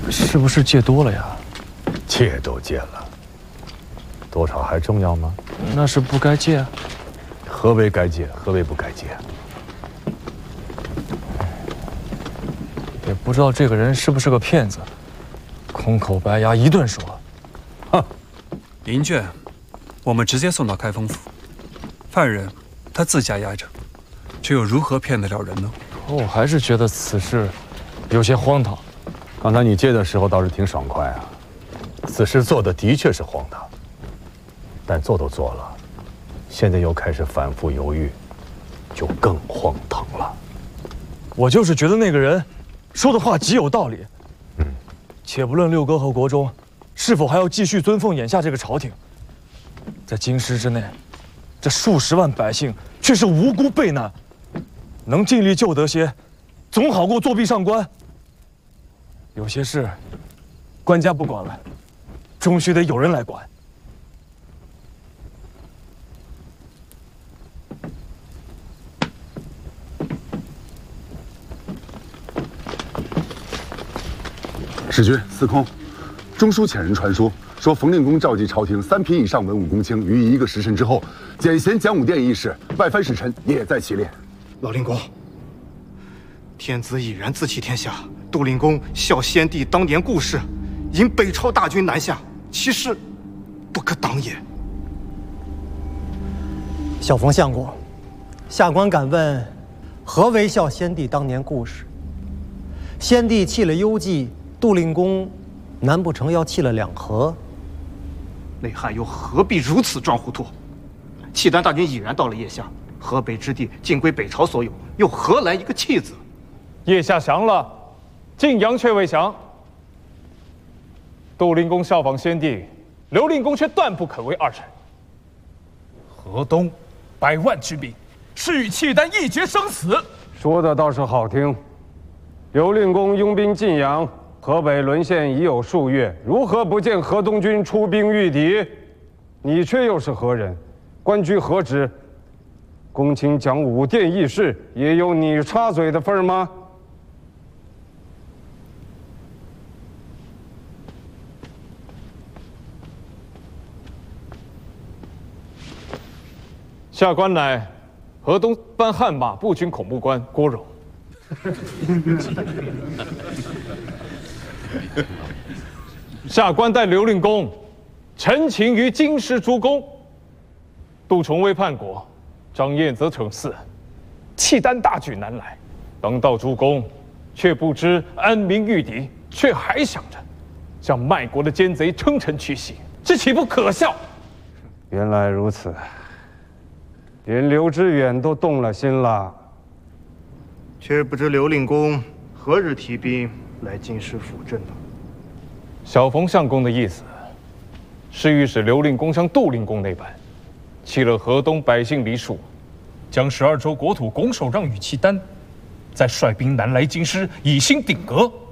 是不是戒多了呀？ 戒都戒了，多少还重要吗？ 那是不该戒啊。 何为该戒？何为不该戒？ 也不知道这个人是不是个骗子，空口白牙一顿说。 哼！ 银卷，我们直接送到开封府。犯人他自家押着，这又如何骗得了人呢？ 我还是觉得此事有些荒唐。 刚才你戒的时候倒是挺爽快啊。此事做的的确是荒唐，但做都做了，现在又开始反复犹豫，就更荒唐了。 我就是觉得那个人说的话极有道理。且不论六哥和国忠是否还要继续尊奉眼下这个朝廷，在京师之内，这数十万百姓却是无辜被难，能尽力救得些，总好过作弊上官。有些事，官家不管了，终须得有人来管。 使君，司空，中书遣人传说，冯令公召集朝廷3品以上文武公卿，于1个时辰之后，简贤讲武殿一事，外藩使臣也在其列。 老令公，天子已然自弃天下，杜令公效先帝当年故事，引北朝大军南下，其事不可当也。 小冯相公，下官敢问，何为效先帝当年故事？先帝弃了幽蓟，杜令公难不成要弃了两河？ 内汉又何必如此装糊涂？契丹大军已然到了腋下，河北之地尽归北朝所有，又何来一个弃字？ 腋下降了，晋阳却未降。杜令公效仿先帝，刘令公却断不肯为二臣。 河东100万之兵，是与契丹一决生死。 说的倒是好听。刘令公拥兵晋阳，河北沦陷已有数月，如何不见河东军出兵御敌？你却又是何人？官居何职？公卿讲武殿议事，也有你插嘴的份吗？ 下官乃河东班悍马步军恐怖官郭荣。下官代刘令公陈情于京师诸公。杜重威叛国，张燕则逞嗣，契丹大举南来，当道诸公却不知安民御敌，却还想着向卖国的奸贼称臣屈膝，这岂不可笑？ 原来如此，连刘知远都动了心了。 却不知刘令公何日提兵来京师辅政呢？ 小冯相公的意思，是欲使刘令公像杜令公那般，弃了河东百姓黎庶， 将12州国土拱手让与契丹，再率兵南来京师，以兴鼎革。